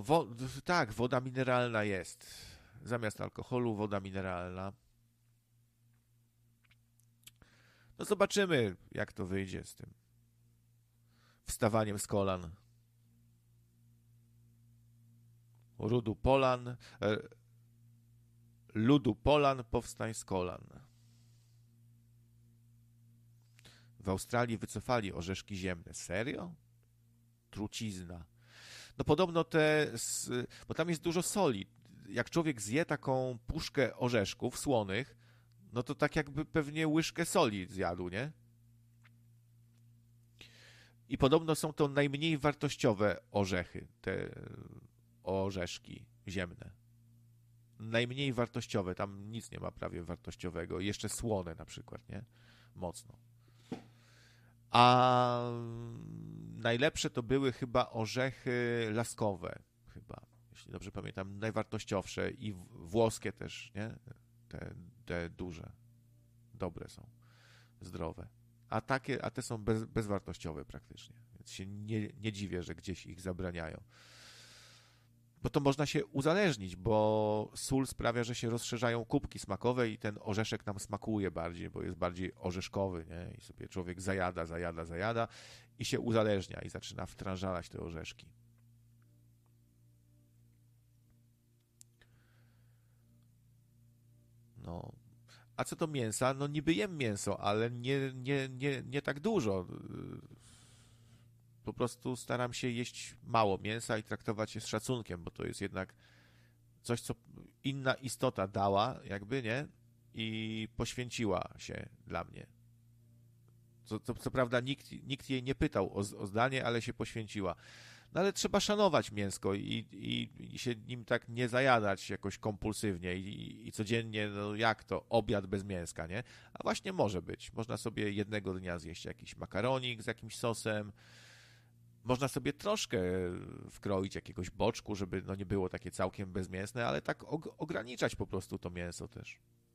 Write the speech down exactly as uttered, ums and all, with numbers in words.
wo, tak, woda mineralna jest. Zamiast alkoholu woda mineralna. No zobaczymy, jak to wyjdzie z tym wstawaniem z kolan. Rudu Polan, e, ludu Polan, powstań z kolan. W Australii wycofali orzeszki ziemne. Serio? Trucizna. No podobno te, bo tam jest dużo soli. Jak człowiek zje taką puszkę orzeszków słonych, no to tak jakby pewnie łyżkę soli zjadł, nie? I podobno są to najmniej wartościowe orzechy, te orzeszki ziemne. Najmniej wartościowe, tam nic nie ma prawie wartościowego. Jeszcze słone na przykład, nie? Mocno. A najlepsze to były chyba orzechy laskowe, chyba, jeśli dobrze pamiętam, najwartościowsze i włoskie też, nie? Te, te duże, dobre są, zdrowe. A takie, a te są bez, bezwartościowe praktycznie, więc się nie, nie dziwię, że gdzieś ich zabraniają. Bo to można się uzależnić, bo sól sprawia, że się rozszerzają kubki smakowe i ten orzeszek nam smakuje bardziej, bo jest bardziej orzeszkowy, nie? I sobie człowiek zajada, zajada, zajada i się uzależnia i zaczyna wtrążalać te orzeszki. No. A co do mięsa? No niby jem mięso, ale nie, nie, nie, nie tak dużo. Po prostu staram się jeść mało mięsa i traktować je z szacunkiem, bo to jest jednak coś, co inna istota dała, jakby, nie? I poświęciła się dla mnie. Co, co, co prawda nikt, nikt jej nie pytał o, o zdanie, ale się poświęciła. No ale trzeba szanować mięsko i, i, i się nim tak nie zajadać jakoś kompulsywnie i, i codziennie, no jak to, obiad bez mięska, nie? A właśnie może być. Można sobie jednego dnia zjeść jakiś makaronik z jakimś sosem. Można sobie troszkę wkroić jakiegoś boczku, żeby no nie było takie całkiem bezmięsne, ale tak ograniczać po prostu to mięso też.